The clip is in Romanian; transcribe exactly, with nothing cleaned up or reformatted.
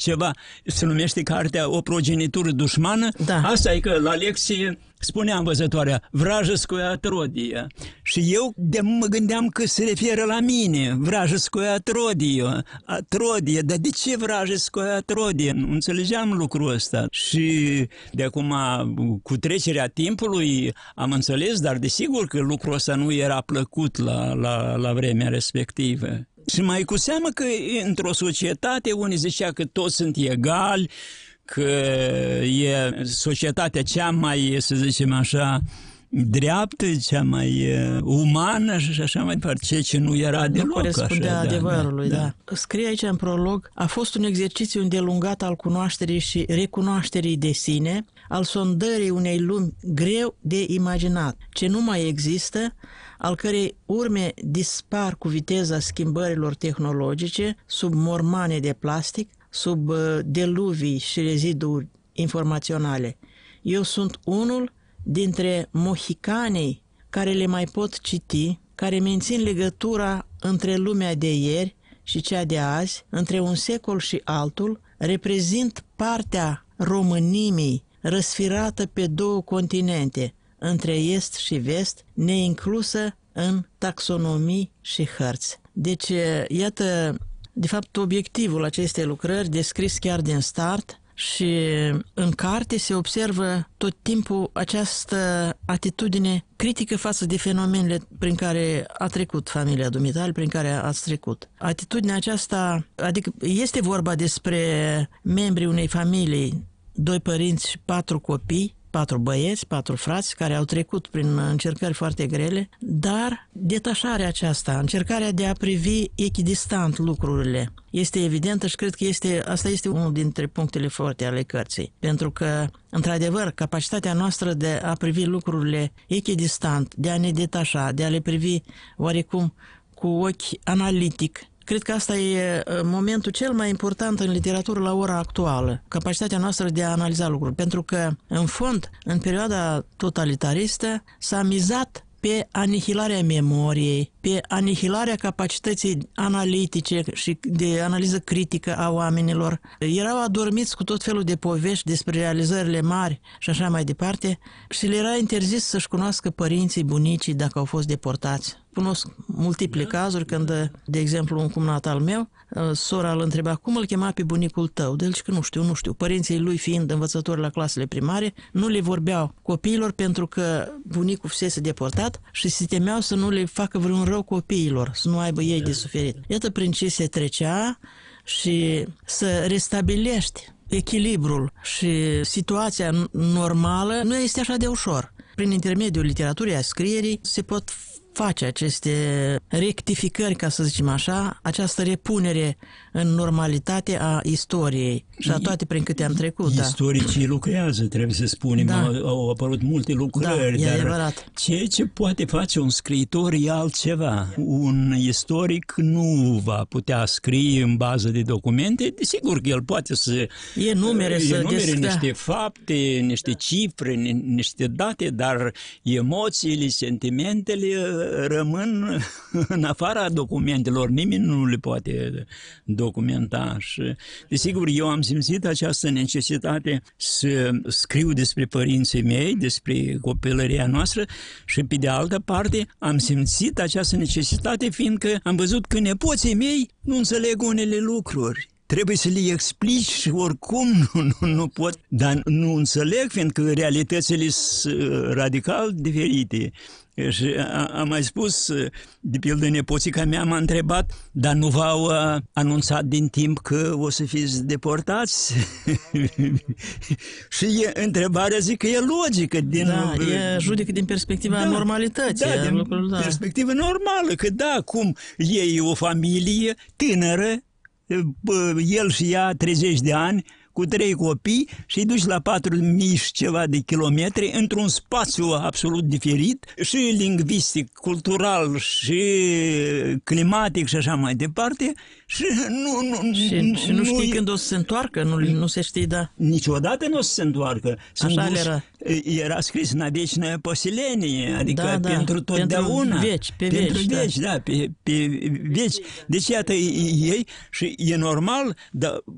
ceva, se numește cartea O progenitură dușmană. Da. Asta e că la lecție spunea învățătoarea, vrajăscoia atrodia. Și eu de mă gândeam că se referă la mine, vrajăscoia atrodia, atrodie, dar de ce vrajăscoia atrodie? Nu înțelegeam lucrul ăsta. Și de acum, cu trecerea timpului, am înțeles, dar desigur că lucrul ăsta nu era plăcut la, la, la vremea respectivă. Și mai cu seamă că într-o societate unii zicea că toți sunt egali, că e societatea cea mai, să zicem așa, dreaptă, cea mai umană și așa mai departe, ceea ce nu era deloc. Nu corespundea așa, adevărului, da, da. da. Scrie aici în prolog, a fost un exercițiu îndelungat al cunoașterii și recunoașterii de sine, al sondării unei lumi greu de imaginat, ce nu mai există, al cărei urme dispar cu viteza schimbărilor tehnologice, sub mormane de plastic, sub deluvii și reziduri informaționale. Eu sunt unul dintre mohicanii care le mai pot citi, care mențin legătura între lumea de ieri și cea de azi, între un secol și altul, reprezint partea românimii răsfirată pe două continente, între est și vest, neinclusă în taxonomii și hărți. Deci, iată, de fapt, obiectivul acestei lucrări, descris chiar din start, și în carte se observă tot timpul această atitudine critică față de fenomenele prin care a trecut familia dumitale, prin care ați trecut. Atitudinea aceasta, adică este vorba despre membrii unei familii, doi părinți și patru copii, patru băieți, patru frați care au trecut prin încercări foarte grele, dar detașarea aceasta, încercarea de a privi echidistant lucrurile, este evidentă și cred că este, asta este unul dintre punctele forte ale cărții. Pentru că, într-adevăr, capacitatea noastră de a privi lucrurile echidistant, de a ne detașa, de a le privi oarecum cu ochi analitic, cred că asta e momentul cel mai important în literatură la ora actuală, capacitatea noastră de a analiza lucruri, pentru că, în fond, în perioada totalitaristă s-a mizat pe anihilarea memoriei, pe anihilarea capacității analitice și de analiză critică a oamenilor. Erau adormiți cu tot felul de povești despre realizările mari și așa mai departe și le era interzis să-și cunoască părinții, bunicii, dacă au fost deportați. Cunosc multiple cazuri când, de exemplu, un cumnat al meu, sora îl întreba cum îl chema pe bunicul tău. Deci că nu știu, nu știu. Părinții lui fiind învățători la clasele primare, nu le vorbeau copiilor pentru că bunicul fusese deportat și se temeau să nu le facă vreun rău copiilor, să nu aibă ei de suferit. Iată prin ce se trecea și să restabilești echilibrul și situația normală nu este așa de ușor. Prin intermediul literaturii, a scrierii, se pot face aceste rectificări, ca să zicem așa, această repunere în normalitate a istoriei și a toate prin câte am trecut. Istoricii da. lucrează, trebuie să spunem, da. au, au apărut multe lucrări, da, dar ceea ce poate face un scriitor e altceva. Un istoric nu va putea scrie în bază de documente, desigur că el poate să e numere, să numere des... niște fapte, niște cifre, niște date, dar emoțiile, sentimentele rămân în afara documentelor, nimeni nu le poate documenta. Și, desigur, eu am simțit această necesitate să scriu despre părinții mei, despre copilăria noastră și, pe de altă parte, am simțit această necesitate fiindcă am văzut că nepoții mei nu înțeleg unele lucruri. Trebuie să le explici și oricum nu, nu, nu pot, dar nu înțeleg, fiindcă realitățile sunt radical diferite. Și am mai spus, de pildă, nepoțica mea m-a întrebat, dar nu v-au anunțat din timp că o să fiți deportați? Și e, întrebarea zic că e logică. Din, da, e judecă din perspectiva da, normalității. Da, din lucrul, da. perspectivă normală, că da, cum ei o familie tânără, el și ea treizeci de ani, cu trei copii și îi duci la patru mii și ceva de kilometri într-un spațiu absolut diferit și lingvistic, cultural și climatic și așa mai departe și nu, nu, și, nu, și nu știi nu, când o să se întoarcă, nu, nu se știe, da. Niciodată nu o să se întoarcă. Așa era. Era scris în vecine posilenie, adică da, da, pentru totdeauna. Pentru veci, pe pentru veci, veci, da, da pe, pe veci. Deci iată ei și e normal, dar